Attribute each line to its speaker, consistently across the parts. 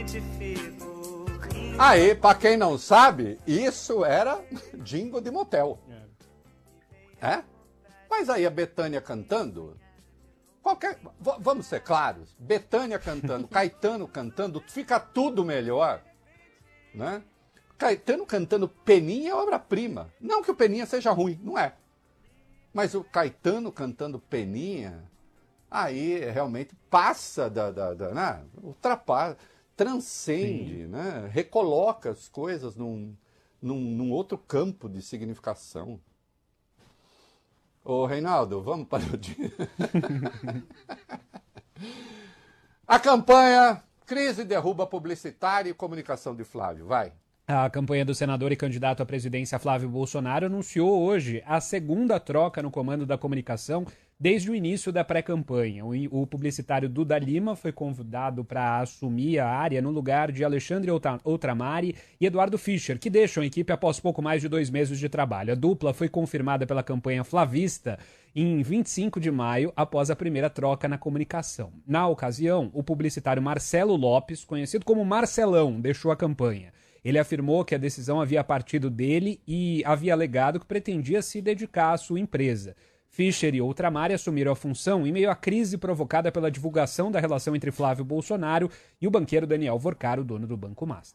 Speaker 1: Aí, pra quem não sabe, isso era jingle de motel. É? Mas aí a Bethânia cantando, vamos ser claros, Bethânia cantando, Caetano cantando, fica tudo melhor, né? Caetano cantando Peninha é obra-prima. Não que o Peninha seja ruim, não é. Mas o Caetano cantando Peninha, aí realmente passa né? Ultrapassa, transcende, né? Recoloca as coisas num outro campo de significação. Ô, Reinaldo, vamos para o dia. A campanha Crise derruba publicitário e comunicação de Flávio. Vai.
Speaker 2: A campanha do senador e candidato à presidência Flávio Bolsonaro anunciou hoje a segunda troca no comando da comunicação desde o início da pré-campanha. O publicitário Duda Lima foi convidado para assumir a área no lugar de Alexandre Outramari e Eduardo Fischer, que deixam a equipe após pouco mais de 2 meses de trabalho. A dupla foi confirmada pela campanha flavista em 25 de maio, após a primeira troca na comunicação. Na ocasião, o publicitário Marcelo Lopes, conhecido como Marcelão, deixou a campanha. Ele afirmou que a decisão havia partido dele e havia alegado que pretendia se dedicar à sua empresa. Fischer e Outramari assumiram a função em meio à crise provocada pela divulgação da relação entre Flávio Bolsonaro e o banqueiro Daniel Vorcaro, dono do Banco Master.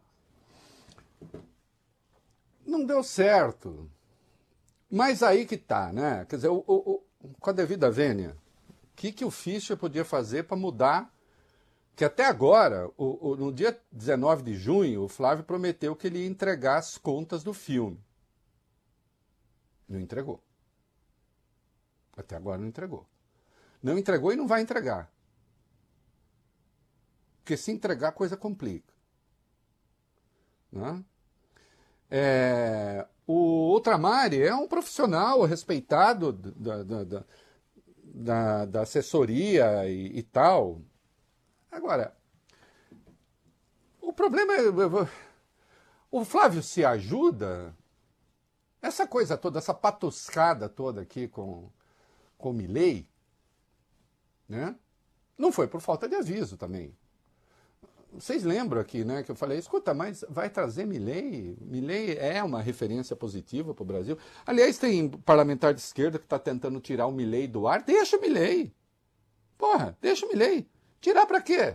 Speaker 1: Não deu certo. Mas aí que tá, né? Quer dizer, com a devida vênia, o que o Fischer podia fazer para mudar? Que até agora, no dia 19 de junho, o Flávio prometeu que ele ia entregar as contas do filme. Não entregou. Até agora não entregou. Não entregou e não vai entregar. Porque se entregar, a coisa complica. Né? O Outramari é um profissional respeitado da assessoria e tal. Agora, o problema é... O Flávio se ajuda... Essa coisa toda, essa patuscada toda aqui com o Milei, né? Não foi por falta de aviso também. Vocês lembram aqui, né, que eu falei, escuta, mas vai trazer Milei? Milei é uma referência positiva para o Brasil. Aliás, tem parlamentar de esquerda que está tentando tirar o Milei do ar. Deixa o Milei. Porra, deixa o Milei. Tirar para quê?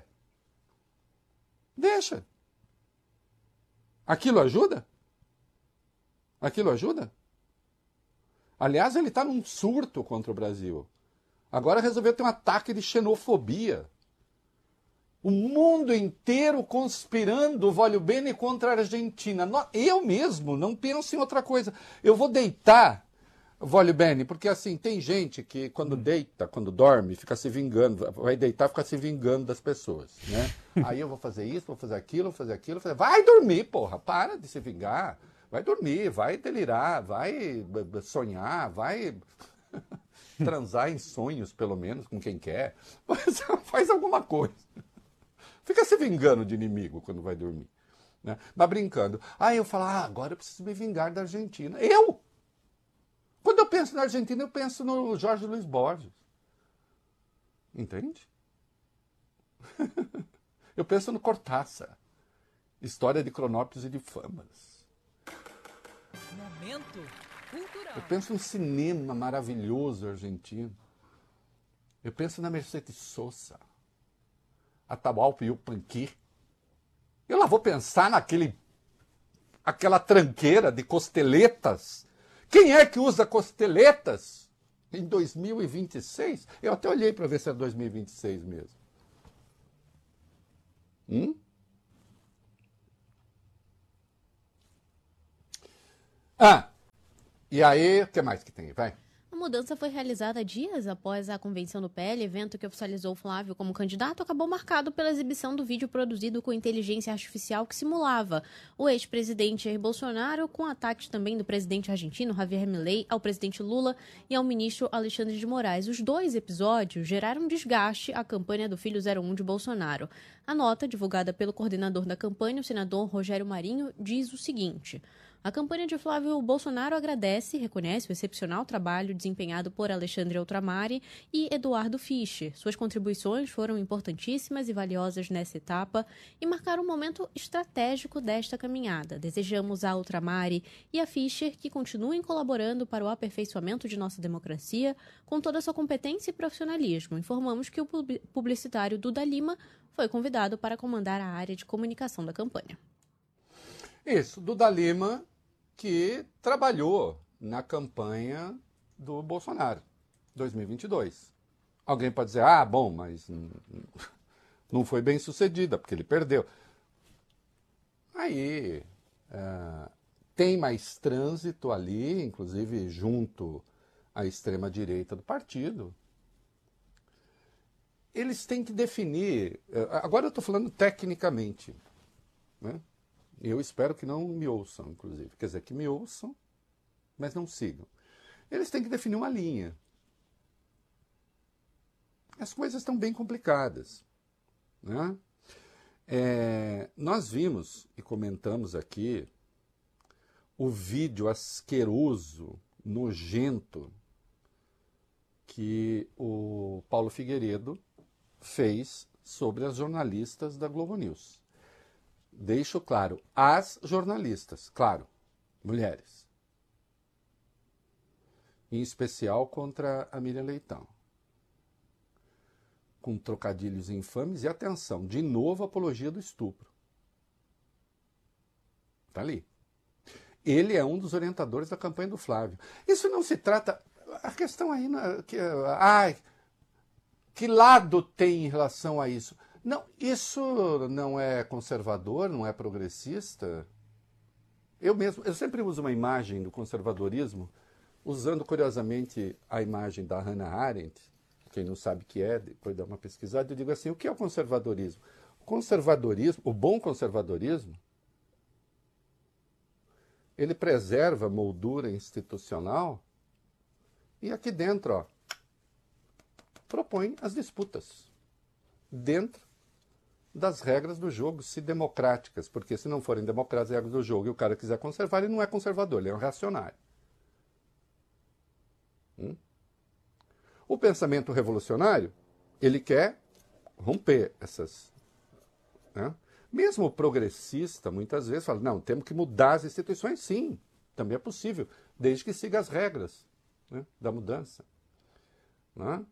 Speaker 1: Deixa. Aquilo ajuda? Aquilo ajuda? Aliás, ele está num surto contra o Brasil. Agora resolveu ter um ataque de xenofobia. O mundo inteiro conspirando, voglio bene, contra a Argentina. Eu mesmo não penso em outra coisa. Eu vou deitar, voglio bene, porque assim, tem gente que quando deita, quando dorme, fica se vingando, vai deitar, fica se vingando das pessoas, né? Aí eu vou fazer isso, vou fazer aquilo, vou fazer aquilo. Vai dormir, porra, para de se vingar. Vai dormir, vai delirar, vai sonhar, vai transar em sonhos, pelo menos, com quem quer. Faz alguma coisa. Fica se vingando de inimigo quando vai dormir. Né? Mas brincando. Aí eu falo, agora eu preciso me vingar da Argentina. Eu? Quando eu penso na Argentina, eu penso no Jorge Luiz Borges. Entende? Eu penso no Cortázar. História de Cronópolis e de Famas.
Speaker 3: Momento cultural.
Speaker 1: Eu penso num cinema maravilhoso argentino. Eu penso na Mercedes Sosa. Atahualpa Yupanqui. Eu lá vou pensar aquela tranqueira de costeletas. Quem é que usa costeletas em 2026? Eu até olhei para ver se é 2026 mesmo. E aí, o que mais que tem? Vai.
Speaker 4: A mudança foi realizada dias após a convenção do PL, evento que oficializou Flávio como candidato, acabou marcado pela exibição do vídeo produzido com inteligência artificial que simulava o ex-presidente Jair Bolsonaro, com ataques também do presidente argentino Javier Milei ao presidente Lula e ao ministro Alexandre de Moraes. Os 2 episódios geraram desgaste à campanha do filho 01 de Bolsonaro. A nota, divulgada pelo coordenador da campanha, o senador Rogério Marinho, diz o seguinte: A campanha de Flávio Bolsonaro agradece e reconhece o excepcional trabalho desempenhado por Alexandre Outramari e Eduardo Fischer. Suas contribuições foram importantíssimas e valiosas nessa etapa e marcaram um momento estratégico desta caminhada. Desejamos a Outramari e a Fischer que continuem colaborando para o aperfeiçoamento de nossa democracia com toda a sua competência e profissionalismo. Informamos que o publicitário Duda Lima foi convidado para comandar a área de comunicação da campanha.
Speaker 1: Isso, Duda Lima, que trabalhou na campanha do Bolsonaro, 2022. Alguém pode dizer, bom, mas não foi bem sucedida, porque ele perdeu. Aí, tem mais trânsito ali, inclusive junto à extrema-direita do partido. Eles têm que definir, agora eu estou falando tecnicamente, né? Eu espero que não me ouçam, inclusive. Quer dizer, que me ouçam, mas não sigam. Eles têm que definir uma linha. As coisas estão bem complicadas, né? Nós vimos e comentamos aqui o vídeo asqueroso, nojento, que o Paulo Figueiredo fez sobre as jornalistas da Globo News. Deixo claro, as jornalistas, claro, mulheres. Em especial contra a Miriam Leitão. Com trocadilhos infames e, atenção, de novo, apologia do estupro. Está ali. Ele é um dos orientadores da campanha do Flávio. Isso não se trata... A questão aí... Que lado tem em relação a isso? Não, isso não é conservador, não é progressista. Eu sempre uso uma imagem do conservadorismo, usando curiosamente a imagem da Hannah Arendt. Quem não sabe o que é, depois dá uma pesquisada, eu digo assim, o que é o conservadorismo? O conservadorismo, o bom conservadorismo, ele preserva a moldura institucional e aqui dentro, propõe as disputas dentro das regras do jogo, se democráticas, porque se não forem democráticas as regras do jogo e o cara quiser conservar, ele não é conservador, ele é um reacionário. O pensamento revolucionário, ele quer romper essas... Né? Mesmo o progressista, muitas vezes, fala, não, temos que mudar as instituições, sim, também é possível, desde que siga as regras, né, da mudança. Né?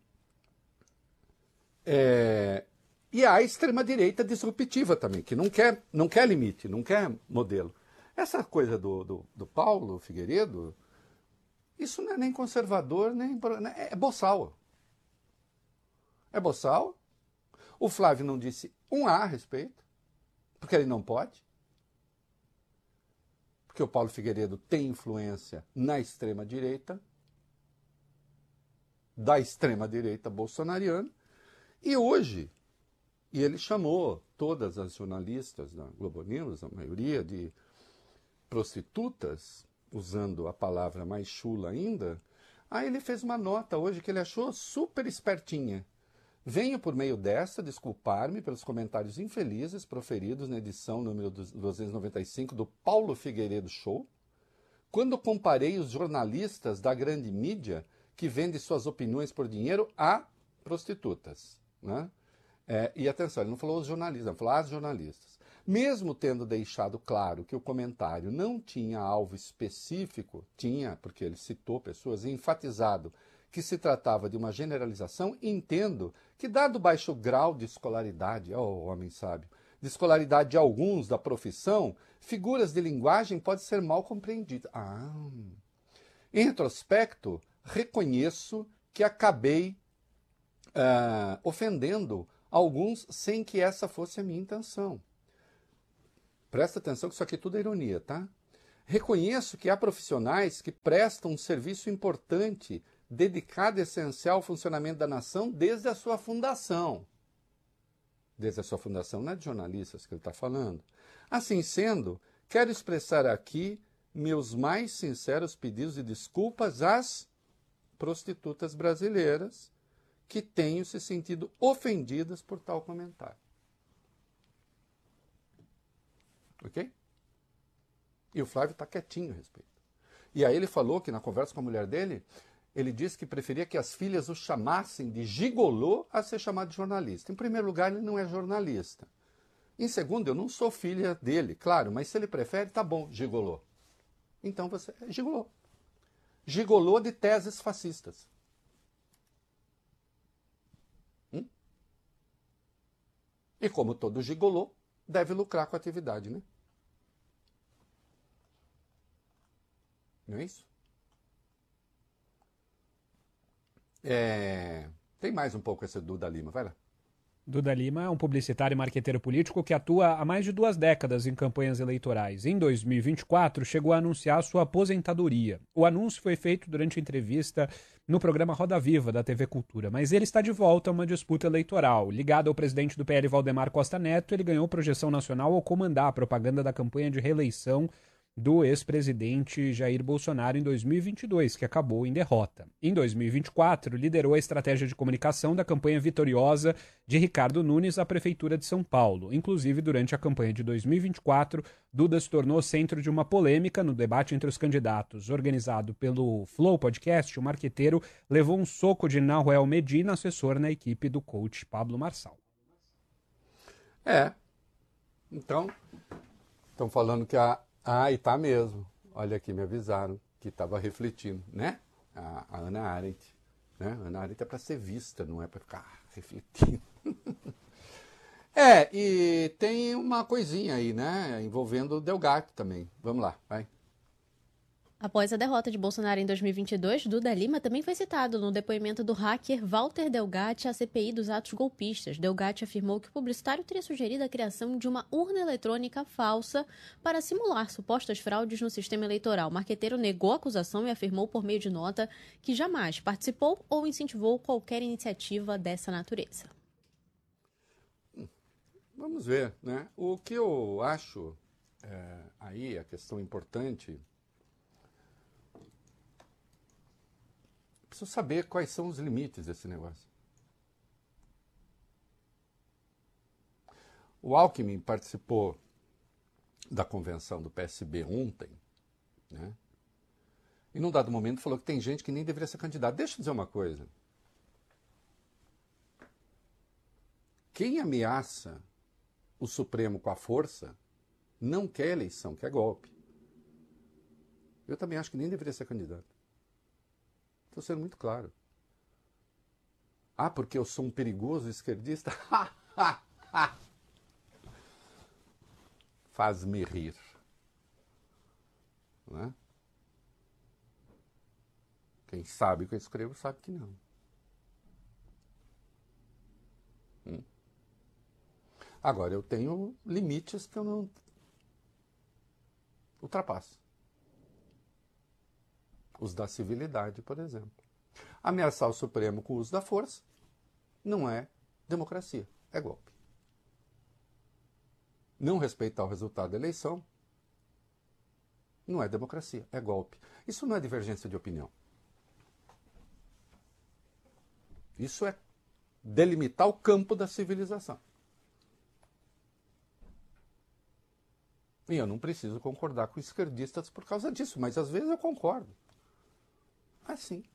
Speaker 1: E há a extrema-direita disruptiva também, que não quer limite, não quer modelo. Essa coisa do Paulo Figueiredo, isso não é nem conservador, nem é boçal. É boçal. O Flávio não disse um A respeito, porque ele não pode. Porque o Paulo Figueiredo tem influência na extrema-direita, da extrema-direita bolsonariana, e hoje... E ele chamou todas as jornalistas da Globo News, a maioria de prostitutas, usando a palavra mais chula ainda. Aí ele fez uma nota hoje que ele achou super espertinha. Venho por meio desta desculpar-me pelos comentários infelizes proferidos na edição número 295 do Paulo Figueiredo Show, quando comparei os jornalistas da grande mídia que vendem suas opiniões por dinheiro a prostitutas, né? E atenção, ele não falou os jornalistas, ele falou as jornalistas. Mesmo tendo deixado claro que o comentário não tinha alvo específico, tinha, porque ele citou pessoas, e enfatizado que se tratava de uma generalização, entendo que, dado o baixo grau de escolaridade, homem sábio, de escolaridade de alguns da profissão, figuras de linguagem podem ser mal compreendidas. Em retrospecto, reconheço que acabei ofendendo alguns sem que essa fosse a minha intenção. Presta atenção que isso aqui tudo é ironia, tá? Reconheço que há profissionais que prestam um serviço importante, dedicado e essencial ao funcionamento da nação desde a sua fundação. Desde a sua fundação, não é de jornalistas que ele está falando. Assim sendo, quero expressar aqui meus mais sinceros pedidos de desculpas às prostitutas brasileiras que tenham se sentido ofendidas por tal comentário. Ok? E o Flávio está quietinho a respeito. E aí ele falou que na conversa com a mulher dele, ele disse que preferia que as filhas o chamassem de gigolô a ser chamado de jornalista. Em primeiro lugar, ele não é jornalista. Em segundo, eu não sou filha dele, claro, mas se ele prefere, tá bom, gigolô. Então você é gigolô. Gigolô de teses fascistas. E como todo gigolô, deve lucrar com a atividade, né? Não é isso? Tem mais um pouco esse Duda Lima, vai lá.
Speaker 2: Duda Lima é um publicitário e marqueteiro político que atua há mais de 2 décadas em campanhas eleitorais. Em 2024, chegou a anunciar sua aposentadoria. O anúncio foi feito durante a entrevista no programa Roda Viva, da TV Cultura. Mas ele está de volta a uma disputa eleitoral. Ligado ao presidente do PL, Valdemar Costa Neto, ele ganhou projeção nacional ao comandar a propaganda da campanha de reeleição do ex-presidente Jair Bolsonaro em 2022, que acabou em derrota. Em 2024, liderou a estratégia de comunicação da campanha vitoriosa de Ricardo Nunes à Prefeitura de São Paulo. Inclusive, durante a campanha de 2024, Duda se tornou centro de uma polêmica no debate entre os candidatos. Organizado pelo Flow Podcast, o marqueteiro levou um soco de Nahuel Medina, assessor na equipe do coach Pablo Marçal.
Speaker 1: Então, estão falando que e tá mesmo. Olha aqui, me avisaram que estava refletindo, né? A Hannah Arendt. Né? A Hannah Arendt é para ser vista, não é para ficar refletindo. E tem uma coisinha aí, né? Envolvendo o Delgatti também. Vamos lá, vai.
Speaker 4: Após a derrota de Bolsonaro em 2022, Duda Lima também foi citado no depoimento do hacker Walter Delgatti à CPI dos atos golpistas. Delgatti afirmou que o publicitário teria sugerido a criação de uma urna eletrônica falsa para simular supostas fraudes no sistema eleitoral. O marqueteiro negou a acusação e afirmou por meio de nota que jamais participou ou incentivou qualquer iniciativa dessa natureza.
Speaker 1: Vamos ver, né? O que eu acho aí, a questão importante... Preciso saber quais são os limites desse negócio. O Alckmin participou da convenção do PSB ontem, né? E num dado momento falou que tem gente que nem deveria ser candidato. Deixa eu dizer uma coisa. Quem ameaça o Supremo com a força não quer eleição, quer golpe. Eu também acho que nem deveria ser candidato. Estou sendo muito claro. Porque eu sou um perigoso esquerdista? Faz-me rir. Não é? Quem sabe o que eu escrevo sabe que não. Agora, eu tenho limites que eu não ultrapasso. Os da civilidade, por exemplo. Ameaçar o Supremo com o uso da força não é democracia, é golpe. Não respeitar o resultado da eleição não é democracia, é golpe. Isso não é divergência de opinião. Isso é delimitar o campo da civilização. E eu não preciso concordar com esquerdistas por causa disso, mas às vezes eu concordo. Assim.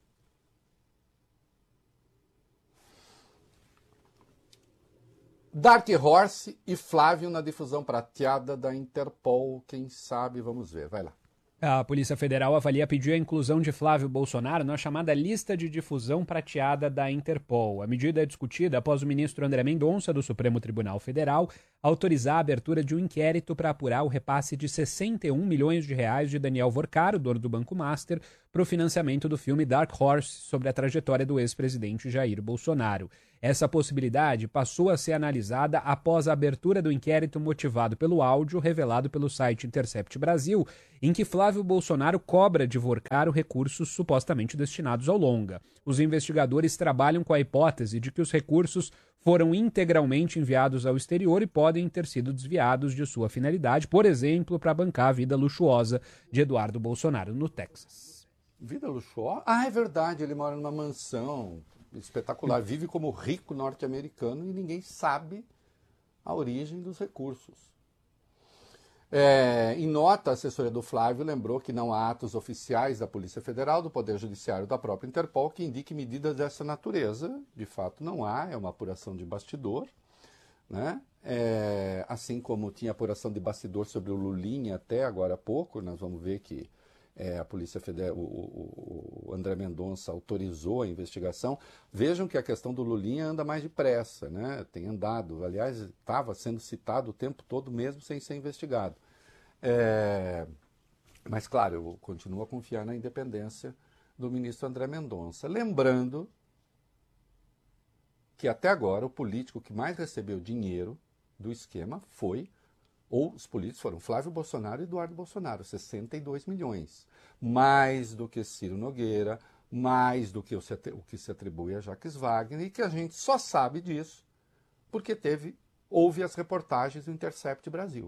Speaker 1: Dark Horse e Flávio na difusão prateada da Interpol. Quem sabe, vamos ver. Vai lá.
Speaker 2: A Polícia Federal avalia pedir a inclusão de Flávio Bolsonaro na chamada lista de difusão prateada da Interpol. A medida é discutida após o ministro André Mendonça, do Supremo Tribunal Federal, autorizar a abertura de um inquérito para apurar o repasse de 61 milhões de reais de Daniel Vorcaro, dono do Banco Master, para o financiamento do filme Dark Horse sobre a trajetória do ex-presidente Jair Bolsonaro. Essa possibilidade passou a ser analisada após a abertura do inquérito motivado pelo áudio revelado pelo site Intercept Brasil, em que Flávio Bolsonaro cobra de Vorcaro recursos supostamente destinados ao longa. Os investigadores trabalham com a hipótese de que os recursos foram integralmente enviados ao exterior e podem ter sido desviados de sua finalidade, por exemplo, para bancar a vida luxuosa de Eduardo Bolsonaro no Texas.
Speaker 1: Vida luxuosa? É verdade, ele mora numa mansão espetacular, vive como rico norte-americano e ninguém sabe a origem dos recursos. Em nota, a assessoria do Flávio lembrou que não há atos oficiais da Polícia Federal, do Poder Judiciário da própria Interpol que indiquem medidas dessa natureza. De fato, não há, é uma apuração de bastidor, né? Assim como tinha apuração de bastidor sobre o Lulinha até agora há pouco, nós vamos ver que a Polícia Federal, o André Mendonça autorizou a investigação. Vejam que a questão do Lulinha anda mais depressa, né? Tem andado, aliás, estava sendo citado o tempo todo mesmo sem ser investigado. Mas, claro, eu continuo a confiar na independência do ministro André Mendonça. Lembrando que até agora o político que mais recebeu dinheiro do esquema os políticos foram Flávio Bolsonaro e Eduardo Bolsonaro, 62 milhões. Mais do que Ciro Nogueira, mais do que o que se atribui a Jacques Wagner, e que a gente só sabe disso porque houve as reportagens do Intercept Brasil.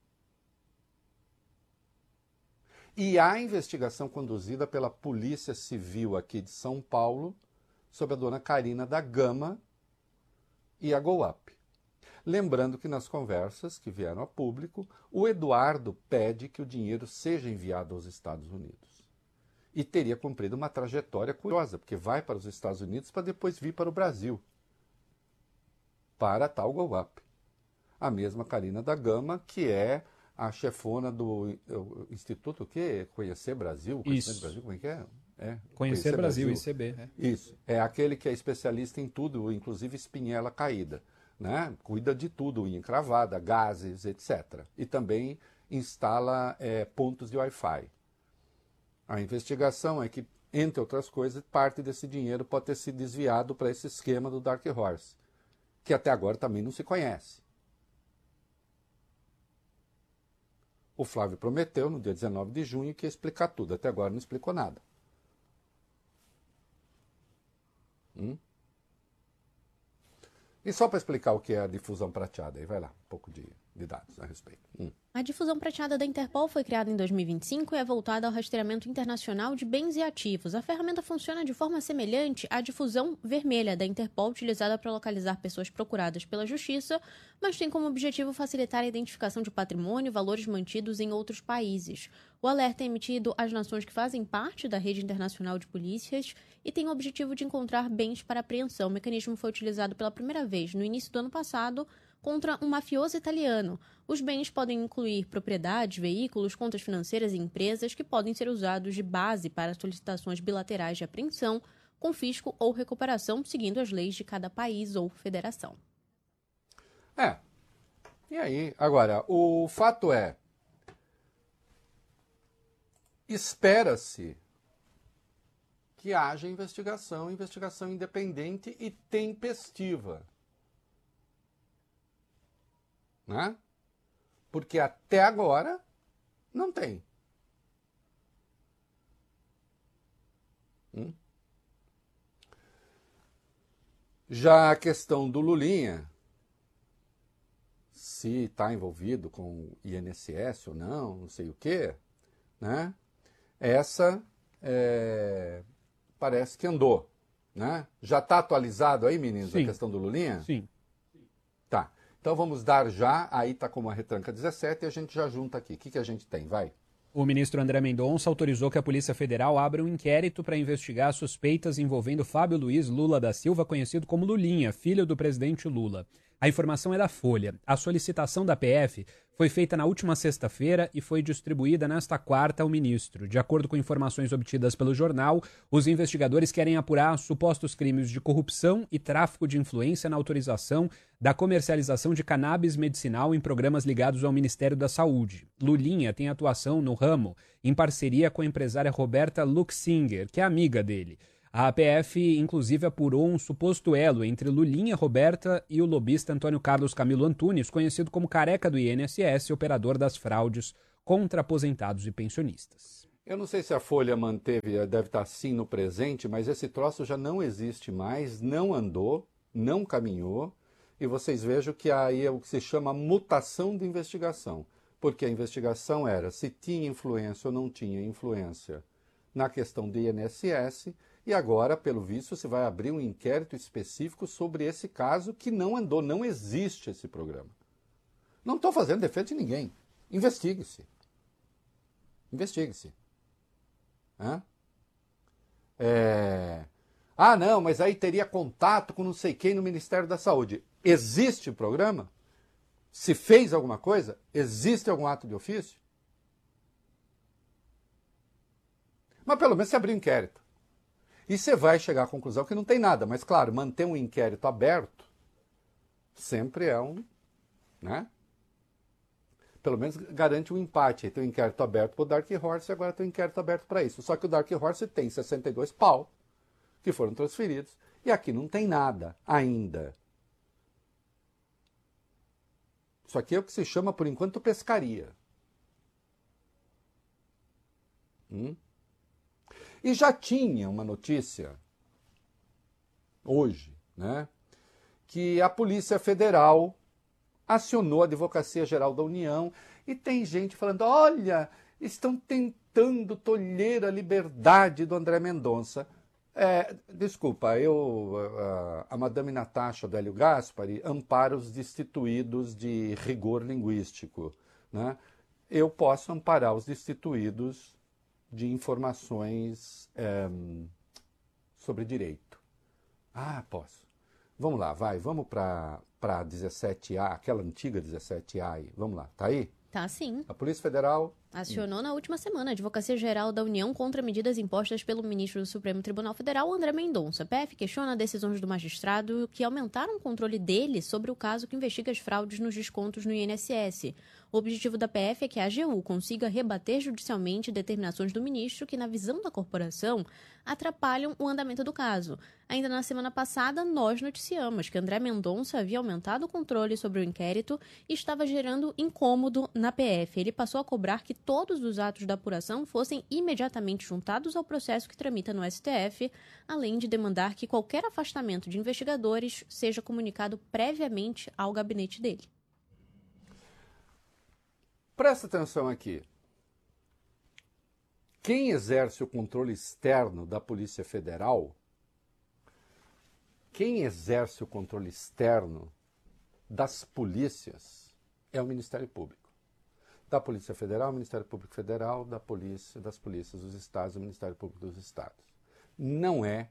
Speaker 1: E há investigação conduzida pela Polícia Civil aqui de São Paulo sobre a dona Carina da Gama e a GoUp. Lembrando que nas conversas que vieram a público, o Eduardo pede que o dinheiro seja enviado aos Estados Unidos. E teria cumprido uma trajetória curiosa, porque vai para os Estados Unidos para depois vir para o Brasil, para a tal GoUp. A mesma Carina da Gama, que é a chefona do Instituto o quê? Conhecer Brasil?
Speaker 2: Isso.
Speaker 1: Brasil, como é que é?
Speaker 2: Conhecer Brasil, ICB.
Speaker 1: Isso. É aquele que é especialista em tudo, inclusive espinhela caída. Né? Cuida de tudo, unha encravada, gases, etc. E também instala pontos de Wi-Fi. A investigação é que, entre outras coisas, parte desse dinheiro pode ter sido desviado para esse esquema do Dark Horse, que até agora também não se conhece. O Flávio prometeu, no dia 19 de junho, que ia explicar tudo. Até agora não explicou nada. E só para explicar o que é a difusão prateada, aí vai lá, um pouco de dados a respeito.
Speaker 4: A difusão prateada da Interpol foi criada em 2025 e é voltada ao rastreamento internacional de bens e ativos. A ferramenta funciona de forma semelhante à difusão vermelha da Interpol, utilizada para localizar pessoas procuradas pela Justiça, mas tem como objetivo facilitar a identificação de patrimônio e valores mantidos em outros países. O alerta é emitido às nações que fazem parte da rede internacional de polícias e tem o objetivo de encontrar bens para apreensão. O mecanismo foi utilizado pela primeira vez no início do ano passado contra um mafioso italiano. Os bens podem incluir propriedades, veículos, contas financeiras e empresas que podem ser usados de base para solicitações bilaterais de apreensão, confisco ou recuperação, seguindo as leis de cada país ou federação.
Speaker 1: E aí? Agora, o fato é, espera-se que haja investigação independente e tempestiva. Né? Porque até agora não tem. Já a questão do Lulinha, se está envolvido com INSS ou não sei o quê, né? Essa parece que andou. Né? Já está atualizado aí, meninos,
Speaker 2: Sim.
Speaker 1: a questão do Lulinha?
Speaker 2: Sim.
Speaker 1: Tá. Então vamos dar já, aí está como a retranca 17 e a gente já junta aqui. O que a gente tem? Vai.
Speaker 2: O ministro André Mendonça autorizou que a Polícia Federal abra um inquérito para investigar suspeitas envolvendo Fábio Luiz Lula da Silva, conhecido como Lulinha, filho do presidente Lula. A informação é da Folha. A solicitação da PF foi feita na última sexta-feira e foi distribuída nesta quarta ao ministro. De acordo com informações obtidas pelo jornal, os investigadores querem apurar supostos crimes de corrupção e tráfico de influência na autorização da comercialização de cannabis medicinal em programas ligados ao Ministério da Saúde. Lulinha tem atuação no ramo em parceria com a empresária Roberta Luxinger, que é amiga dele. A APF, inclusive, apurou um suposto elo entre Lulinha, Roberta e o lobista Antônio Carlos Camilo Antunes, conhecido como Careca do INSS, operador das fraudes contra aposentados e pensionistas.
Speaker 1: Eu não sei se a Folha manteve, deve estar sim no presente, mas esse troço já não existe mais, não andou, não caminhou, e vocês vejam que aí é o que se chama mutação de investigação, porque a investigação era se tinha influência ou não tinha influência na questão do INSS, e agora, pelo visto, se vai abrir um inquérito específico sobre esse caso que não andou, não existe esse programa. Não estou fazendo defesa de ninguém. investigue-se. Investigue-se. Hã? Ah, não, mas aí teria contato com não sei quem no Ministério da Saúde. Existe o programa? Se fez alguma coisa? Existe algum ato de ofício? Mas pelo menos você abriu inquérito. E você vai chegar à conclusão que não tem nada. Mas, claro, manter um inquérito aberto sempre é né? Pelo menos garante um empate. Tem um inquérito aberto para o Dark Horse e agora tem um inquérito aberto para isso. Só que o Dark Horse tem 62 pau que foram transferidos e aqui não tem nada ainda. Isso aqui é o que se chama, por enquanto, pescaria. E já tinha uma notícia, hoje, né, que a Polícia Federal acionou a Advocacia Geral da União e tem gente falando, olha, estão tentando tolher a liberdade do André Mendonça. Desculpa, a Madame Natasha do Hélio Gaspari ampara os destituídos de rigor linguístico, né? Eu posso amparar os destituídos de informações sobre direito. Ah, posso. Vamos lá, vamos para 17A, aquela antiga 17A aí. Vamos lá, tá aí?
Speaker 4: Tá sim.
Speaker 1: A Polícia Federal
Speaker 4: acionou na última semana a Advocacia Geral da União contra medidas impostas pelo ministro do Supremo Tribunal Federal, André Mendonça. A PF questiona decisões do magistrado que aumentaram o controle dele sobre o caso que investiga as fraudes nos descontos no INSS. O objetivo da PF é que a AGU consiga rebater judicialmente determinações do ministro que, na visão da corporação, atrapalham o andamento do caso. Ainda na semana passada, nós noticiamos que André Mendonça havia aumentado o controle sobre o inquérito e estava gerando incômodo na PF. Ele passou a cobrar que todos os atos da apuração fossem imediatamente juntados ao processo que tramita no STF, além de demandar que qualquer afastamento de investigadores seja comunicado previamente ao gabinete dele.
Speaker 1: Presta atenção aqui. Quem exerce o controle externo da Polícia Federal, quem exerce o controle externo das polícias é o Ministério Público. Da Polícia Federal, o Ministério Público Federal, das polícias dos estados, o Ministério Público dos estados. Não é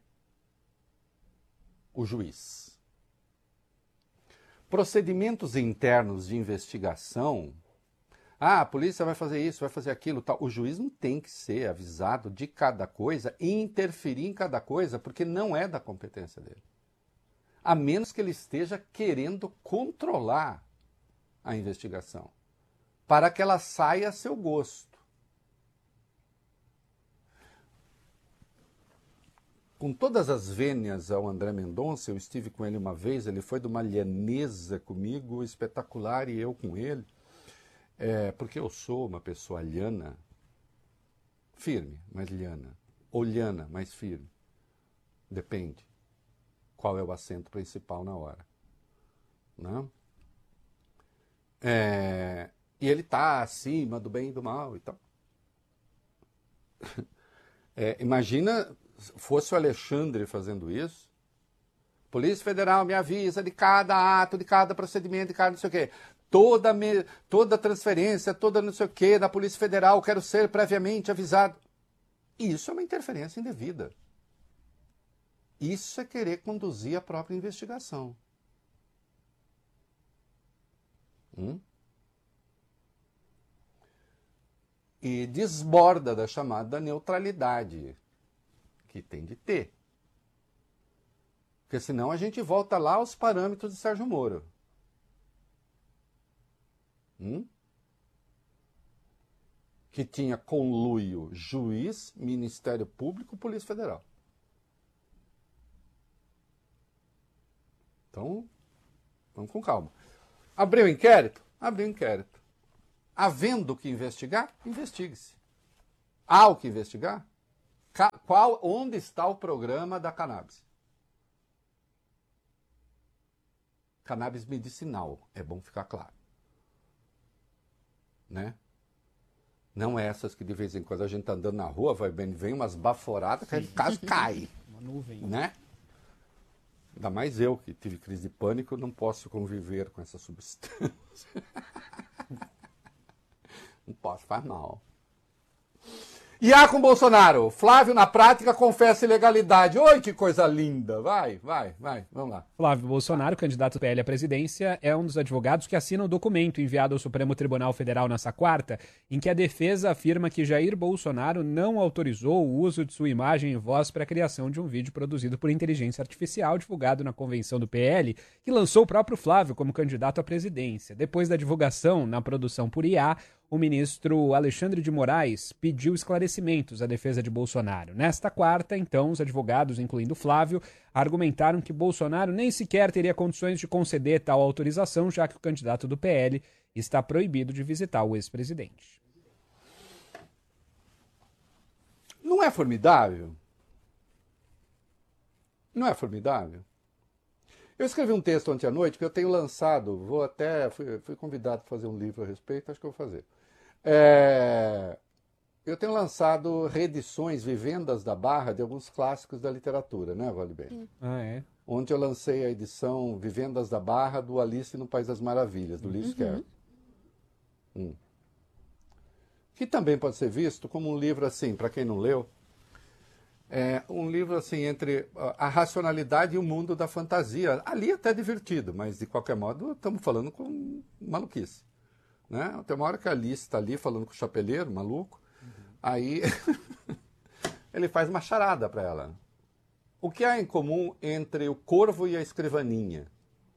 Speaker 1: o juiz. Procedimentos internos de investigação, a polícia vai fazer isso, vai fazer aquilo, tal. O juiz não tem que ser avisado de cada coisa e interferir em cada coisa, porque não é da competência dele. A menos que ele esteja querendo controlar a investigação, para que ela saia a seu gosto. Com todas as vênias ao André Mendonça, eu estive com ele uma vez, ele foi de uma lhaneza comigo, espetacular, e eu com ele. Porque eu sou uma pessoa lhana, firme, mas lhana. Ou lhana, mais firme. Depende qual é o acento principal na hora. Né? E ele está acima do bem e do mal e tal. Imagina fosse o Alexandre fazendo isso. Polícia Federal me avisa de cada ato, de cada procedimento, de cada não sei o quê. Toda transferência, toda não sei o quê da Polícia Federal, quero ser previamente avisado. Isso é uma interferência indevida. Isso é querer conduzir a própria investigação. E desborda da chamada neutralidade, que tem de ter. Porque senão a gente volta lá aos parâmetros de Sérgio Moro. Que tinha conluio juiz, Ministério Público, Polícia Federal. Então, vamos com calma. Abriu inquérito? Abriu inquérito. Havendo o que investigar, investigue-se. Há o que investigar? Onde está o programa da cannabis? Cannabis medicinal, é bom ficar claro. Né? Não essas que de vez em quando a gente está andando na rua, vem umas baforadas que quase cai.
Speaker 2: Uma nuvem.
Speaker 1: Né? Ainda mais eu, que tive crise de pânico, não posso conviver com essa substância. posso, faz mal. E há com Bolsonaro. Flávio, na prática, confessa ilegalidade. Oi, que coisa linda. Vai, vamos lá.
Speaker 2: Flávio Bolsonaro, candidato do PL à presidência, é um dos advogados que assina o documento enviado ao Supremo Tribunal Federal nesta quarta, em que a defesa afirma que Jair Bolsonaro não autorizou o uso de sua imagem e voz para a criação de um vídeo produzido por inteligência artificial divulgado na convenção do PL, que lançou o próprio Flávio como candidato à presidência. Depois da divulgação na produção por IA, o ministro Alexandre de Moraes pediu esclarecimentos à defesa de Bolsonaro. Nesta quarta, então, os advogados, incluindo Flávio, argumentaram que Bolsonaro nem sequer teria condições de conceder tal autorização, já que o candidato do PL está proibido de visitar o ex-presidente.
Speaker 1: Não é formidável? Não é formidável? Eu escrevi um texto ontem à noite que eu tenho lançado, fui convidado a fazer um livro a respeito, acho que eu vou fazer. Eu tenho lançado reedições, vivendas da Barra de alguns clássicos da literatura, né, Vale Bem?
Speaker 2: Ah, é?
Speaker 1: Ontem eu lancei a edição Vivendas da Barra do Alice no País das Maravilhas, do Lewis Carroll. Que também pode ser visto como um livro assim, para quem não leu, um livro assim entre a racionalidade e o mundo da fantasia. Ali é até divertido, mas de qualquer modo estamos falando com maluquice. Né? Tem uma hora que a Alice está ali falando com o chapeleiro, maluco, aí ele faz uma charada para ela. O que há em comum entre o corvo e a escrivaninha?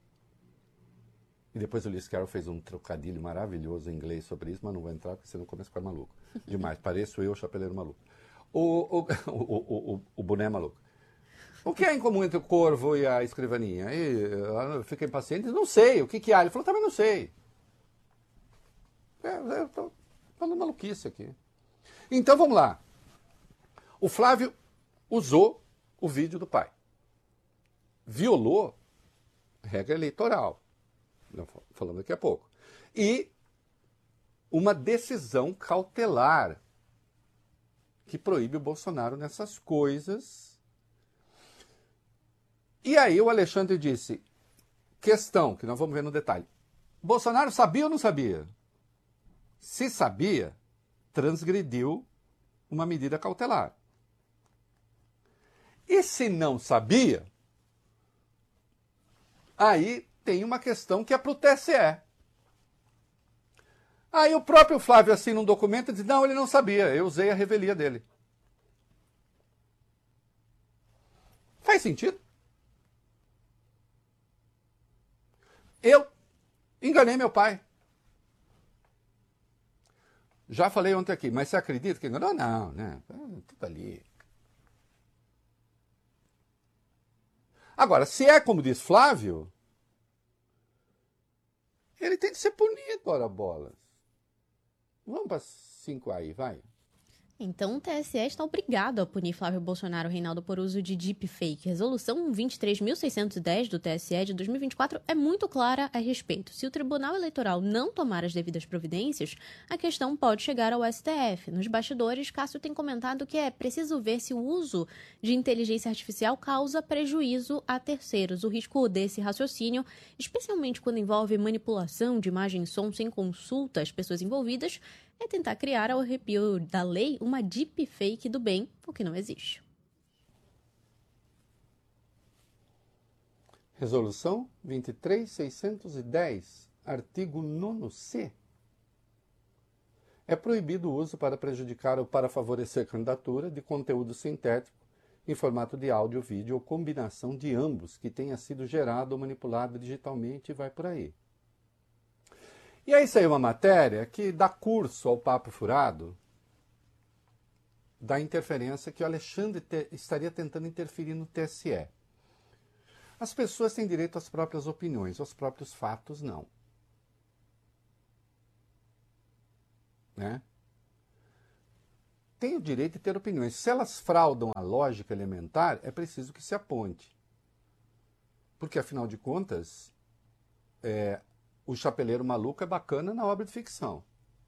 Speaker 1: E depois o Lewis Carroll fez um trocadilho maravilhoso em inglês sobre isso, mas não vou entrar porque você não começa a ficar maluco. Demais, pareço eu, o chapeleiro maluco. O boné maluco. O que há em comum entre o corvo e a escrivaninha? Aí eu fiquei impaciente, não sei, o que há? Ele falou, também não sei. Eu estou falando maluquice aqui. Então vamos lá. O Flávio usou o vídeo do pai. Violou regra eleitoral. Falando daqui a pouco. E uma decisão cautelar que proíbe o Bolsonaro nessas coisas. E aí o Alexandre disse, questão, que nós vamos ver no detalhe. Bolsonaro sabia ou não sabia? Se sabia, transgrediu uma medida cautelar. E se não sabia, aí tem uma questão que é para o TSE. Aí o próprio Flávio assina um documento e diz, não, ele não sabia, eu usei a revelia dele. Faz sentido? Eu enganei meu pai. Já falei ontem aqui, mas você acredita que enganou? Não, né? Tudo ali. Agora, se é como diz Flávio, ele tem que ser punido, ora bolas. Vamos para 5 aí, vai.
Speaker 4: Então, o TSE está obrigado a punir Flávio Bolsonaro, Reinaldo, por uso de deepfake. Resolução 23.610 do TSE de 2024 é muito clara a respeito. Se o Tribunal Eleitoral não tomar as devidas providências, a questão pode chegar ao STF. Nos bastidores, Cássio tem comentado que é preciso ver se o uso de inteligência artificial causa prejuízo a terceiros. O risco desse raciocínio, especialmente quando envolve manipulação de imagem e som sem consulta às pessoas envolvidas, é tentar criar, ao arrepio da lei, uma deepfake do bem, o que não existe.
Speaker 1: Resolução 23.610, artigo 9º-C. É proibido o uso para prejudicar ou para favorecer candidatura de conteúdo sintético em formato de áudio, vídeo ou combinação de ambos que tenha sido gerado ou manipulado digitalmente e vai por aí. E aí saiu uma matéria que dá curso ao papo furado da interferência que o Alexandre estaria tentando interferir no TSE. As pessoas têm direito às próprias opiniões, aos próprios fatos não. Né? Tem o direito de ter opiniões. Se elas fraudam a lógica elementar, é preciso que se aponte. Porque, afinal de contas, o chapeleiro maluco é bacana na obra de ficção.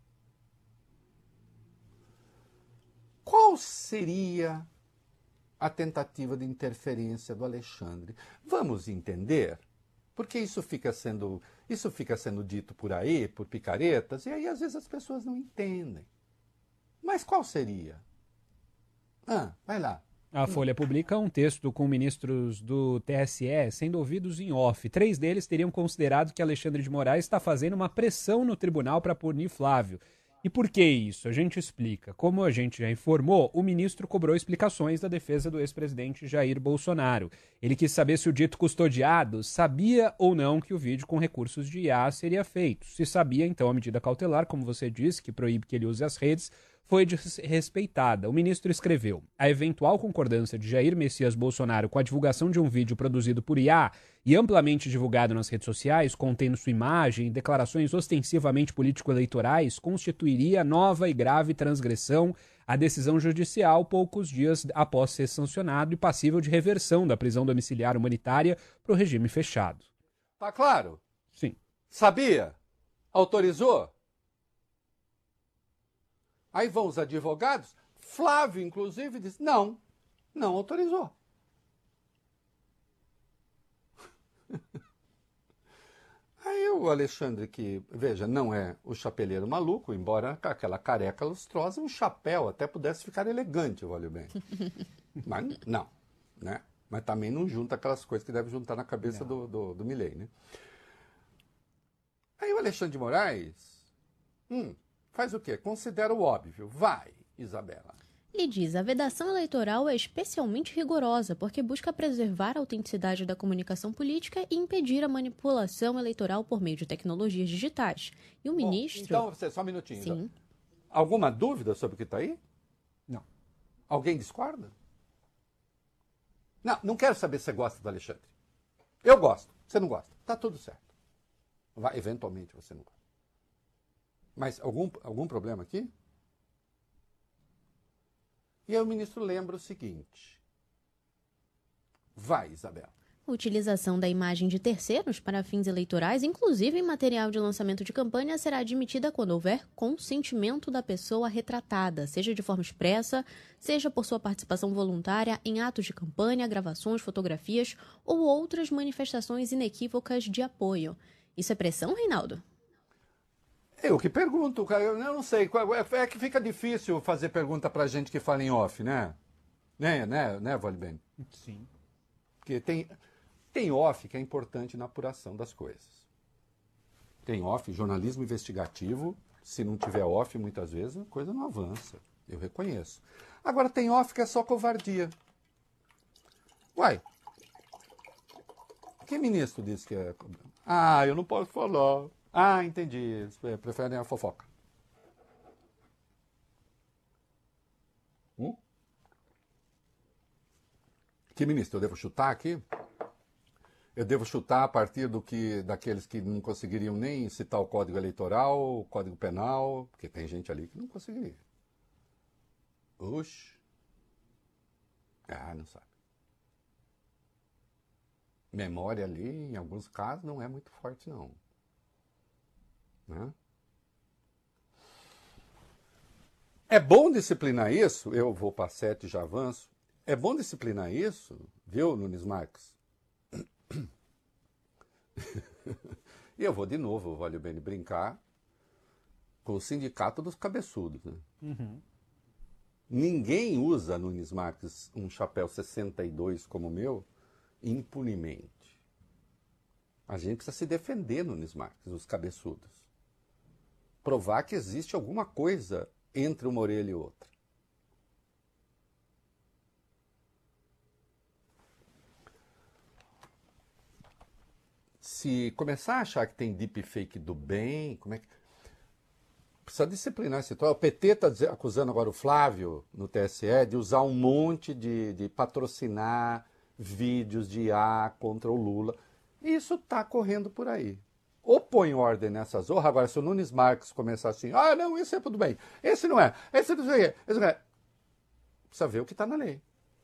Speaker 1: Qual seria a tentativa de interferência do Alexandre? Vamos entender, porque isso fica sendo Isso fica sendo dito por aí, por picaretas, e aí às vezes as pessoas não entendem. Mas qual seria? Vai lá.
Speaker 2: A Folha publica um texto com ministros do TSE sendo ouvidos em off. 3 deles teriam considerado que Alexandre de Moraes está fazendo uma pressão no tribunal para punir Flávio. E por que isso? A gente explica. Como a gente já informou, o ministro cobrou explicações da defesa do ex-presidente Jair Bolsonaro. Ele quis saber se o dito custodiado sabia ou não que o vídeo com recursos de IA seria feito. Se sabia, então a medida cautelar, como você disse, que proíbe que ele use as redes, foi desrespeitada. O ministro escreveu: a eventual concordância de Jair Messias Bolsonaro com a divulgação de um vídeo produzido por IA e amplamente divulgado nas redes sociais, contendo sua imagem e declarações ostensivamente político-eleitorais, constituiria nova e grave transgressão à decisão judicial poucos dias após ser sancionado e passível de reversão da prisão domiciliar humanitária para o regime fechado.
Speaker 1: Tá claro?
Speaker 2: Sim.
Speaker 1: Sabia? Autorizou? Aí vão os advogados, Flávio, inclusive, diz, não autorizou. Aí o Alexandre, que, veja, não é o chapeleiro maluco, embora com aquela careca lustrosa, um chapéu até pudesse ficar elegante, olha bem. Mas não, né? Mas também não junta aquelas coisas que deve juntar na cabeça do Milei, né? Aí o Alexandre de Moraes... faz o quê? Considera o óbvio. Vai, Isabela.
Speaker 4: Ele diz: a vedação eleitoral é especialmente rigorosa porque busca preservar a autenticidade da comunicação política e impedir a manipulação eleitoral por meio de tecnologias digitais. E o ministro...
Speaker 1: Então, só um minutinho.
Speaker 4: Sim.
Speaker 1: Então. Alguma dúvida sobre o que está aí?
Speaker 2: Não.
Speaker 1: Alguém discorda? Não quero saber se você gosta do Alexandre. Eu gosto. Você não gosta. Tá tudo certo. Vai, eventualmente você não gosta. Mas algum problema aqui? E aí o ministro lembra o seguinte. Vai, Isabela.
Speaker 4: A utilização da imagem de terceiros para fins eleitorais, inclusive em material de lançamento de campanha, será admitida quando houver consentimento da pessoa retratada, seja de forma expressa, seja por sua participação voluntária em atos de campanha, gravações, fotografias ou outras manifestações inequívocas de apoio. Isso é pressão, Reinaldo?
Speaker 1: Eu que pergunto, eu não sei. É que fica difícil fazer pergunta pra gente que fala em off, né? Né, Valben?
Speaker 2: Sim.
Speaker 1: Porque tem off que é importante na apuração das coisas. Tem off, jornalismo investigativo, se não tiver off, muitas vezes a coisa não avança. Eu reconheço. Agora tem off que é só covardia. Uai, que ministro disse que é... eu não posso falar. Entendi. Eles preferem a fofoca. Que ministro? Eu devo chutar aqui? Eu devo chutar a partir daqueles que não conseguiriam nem citar o Código Eleitoral, o Código Penal, porque tem gente ali que não conseguiria. Oxe. Não sabe. Memória ali, em alguns casos, não é muito forte, não. Né? É bom disciplinar isso, eu vou para 7 e já avanço. É bom disciplinar isso, viu, Nunes Marques? E eu vou de novo, vale bem brincar, com o sindicato dos cabeçudos. Né?
Speaker 2: Uhum.
Speaker 1: Ninguém usa, Nunes Marques, um chapéu 62 como o meu, impunemente. A gente precisa se defender, Nunes Marques, os cabeçudos. Provar que existe alguma coisa entre uma orelha e outra. Se começar a achar que tem deepfake do bem, como é que... Precisa disciplinar esse troço. O PT está acusando agora o Flávio, no TSE, de usar um monte de patrocinar vídeos de IA contra o Lula. Isso está correndo por aí. Ou põe ordem nessa zorra. Agora, se o Nunes Marques começar assim, não, esse é tudo bem, esse não é, esse não é, esse não é. Precisa ver o que está na lei.